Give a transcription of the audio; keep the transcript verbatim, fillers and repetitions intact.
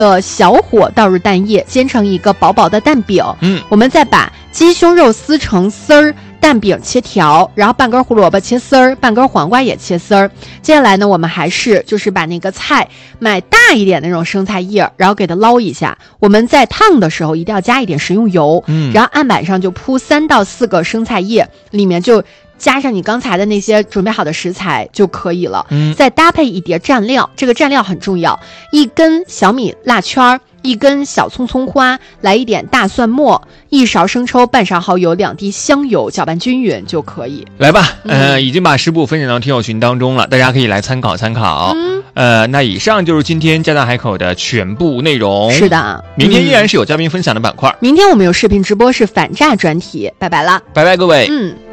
呃小火倒入蛋液，煎成一个薄薄的蛋饼。 嗯， 我们再把鸡胸肉撕成丝儿，蛋饼切条，然后半根胡萝卜切丝儿，半根黄瓜也切丝儿。接下来呢，我们还是就是把那个菜买大一点的那种生菜叶，然后给它捞一下。我们在烫的时候一定要加一点食用油， 嗯， 然后案板上就铺三到四个生菜叶，里面就加上你刚才的那些准备好的食材就可以了。 嗯， 再搭配一碟蘸料，这个蘸料很重要，一根小米辣圈儿。一根小葱葱花，来一点大蒜末，一勺生抽，半勺蚝油，两滴香油，搅拌均匀就可以。 来吧，呃，已经把食谱分享到听友群当中了，大家可以来参考参考。 嗯， 呃，那以上就是今天家大海口的全部内容。 是的， 明天依然是有嘉宾分享的板块。 明天我们有视频直播，是反诈专题，拜拜了， 拜拜各位。 嗯。